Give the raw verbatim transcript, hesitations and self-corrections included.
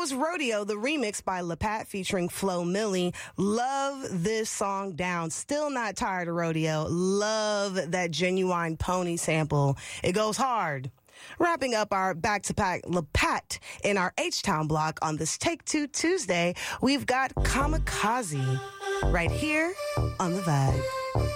was Rodeo, the remix by LaPat featuring Flo Milli. Love this song down. Still not tired of Rodeo. Love that Genuine Pony sample. It goes hard. Wrapping up our back-to-back LaPat in our H-Town block on this Take Two Tuesday, we've got Kamikaze right here on The Vibe.